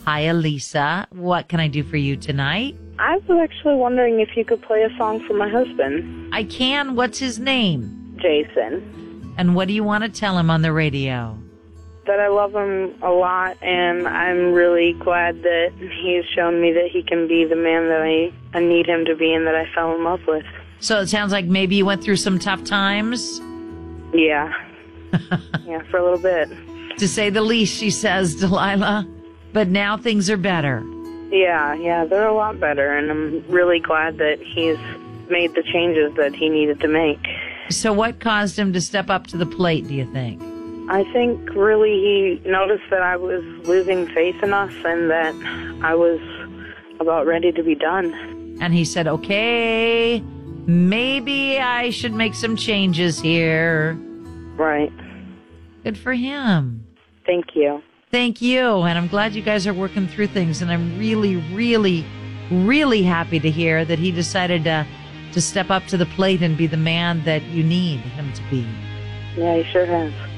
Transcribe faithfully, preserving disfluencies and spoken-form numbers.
Hi, Elisa. What can I do for you tonight? I was actually wondering if you could play a song for my husband. I can. What's his name? Jason. And what do you want to tell him on the radio? That I love him a lot, and I'm really glad that he's shown me that he can be the man that I, I need him to be and that I fell in love with. So it sounds like maybe you went through some tough times? Yeah. Yeah, for a little bit. To say the least, she says, Delilah. But now things are better. Yeah, yeah, they're a lot better, and I'm really glad that he's made the changes that he needed to make. So what caused him to step up to the plate, do you think? I think really he noticed that I was losing faith in us and that I was about ready to be done. And he said, okay, maybe I should make some changes here. Right. Good for him. Thank you. Thank you. And I'm glad you guys are working through things. And I'm really, really, really happy to hear that he decided to, to step up to the plate and be the man that you need him to be. Yeah, he sure has.